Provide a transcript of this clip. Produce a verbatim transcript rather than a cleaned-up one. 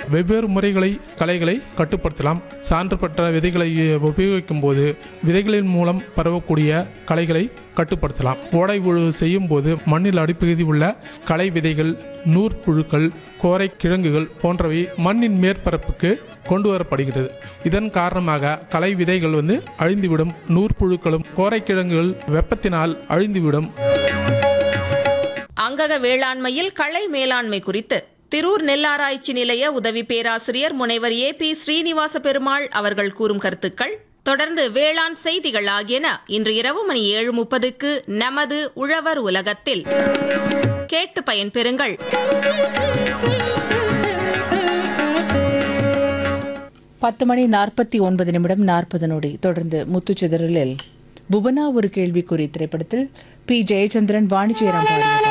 வெவ்வேறு முறைகளை களைகளை கட்டுப்படுத்தலாம். சான்று பெற்ற விதைகளை உபயோகிக்கும் போது விதைகளின் மூலம் பரவக்கூடிய களைகளை கட்டுப்படுத்தலாம். ஓடை உழவு செய்யும் போது மண்ணில் அடிப்பகுதி உள்ள களை விதைகள், நூற்புழுக்கள், கோரை கிழங்குகள் போன்றவை மண்ணின் மேற்பரப்புக்கு கொண்டு வரப்படுகிறது. இதன் காரணமாக களை விதைகள் வந்து அழிந்துவிடும். நூற்புழுக்களும் கோரை கிழங்குகள் வெப்பத்தினால் அழிந்துவிடும். அங்கக வேளாண்மையில் களை மேலாண்மை குறித்து திரூர் நெல்லாராய்ச்சி நிலைய உதவி பேராசிரியர் முனைவர் ஏ பி ஸ்ரீனிவாச பெருமாள் அவர்கள் கூறும் கருத்துக்கள், தொடர்ந்து வேளாண் செய்திகள் ஆகியன இன்று இரவு மணி ஏழு முப்பதுக்கு நமது உழவர் உலகத்தில் கேட்டு பயன்பெறுங்கள். பத்து மணி நாற்பத்தி ஒன்பது நிமிடம் நாற்பது நொடி. தொடர்ந்து முத்துச்சிதறலில் புவனா ஒரு கேள்விக்குறி திரைப்படத்தில் பி ஜெயச்சந்திரன், வாணிஜெயராம் பாடியது.